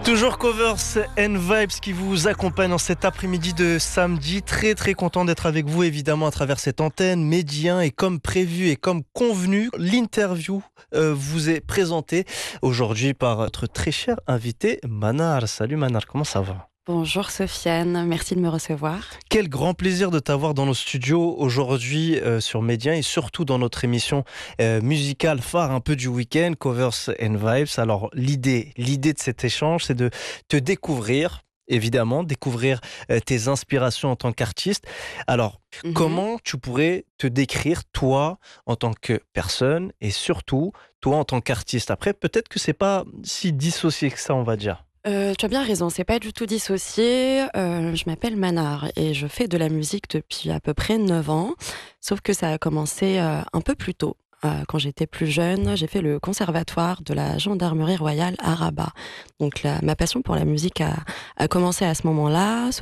Toujours Covers and Vibes qui vous accompagne dans cet après-midi de samedi. Très très content d'être avec vous évidemment à travers cette antenne Médien, et comme prévu et comme convenu, l'interview vous est présentée aujourd'hui par notre très cher invité Manar. Salut Manar, comment ça va ? Bonjour Sofiane, merci de me recevoir. Quel grand plaisir de t'avoir dans nos studios aujourd'hui sur Médien et surtout dans notre émission musicale phare un peu du week-end, Covers and Vibes. Alors l'idée de cet échange, c'est de te découvrir, évidemment, découvrir tes inspirations en tant qu'artiste. Alors, comment tu pourrais te décrire toi en tant que personne et surtout toi en tant qu'artiste ? Après, peut-être que c'est pas si dissocié que ça, on va dire. Tu as bien raison, c'est pas du tout dissocié. Je m'appelle Manar et je fais de la musique depuis à peu près 9 ans. Sauf que ça a commencé un peu plus tôt. Quand j'étais plus jeune, j'ai fait le conservatoire de la gendarmerie royale à Rabat. Donc ma passion pour la musique a commencé à ce moment-là.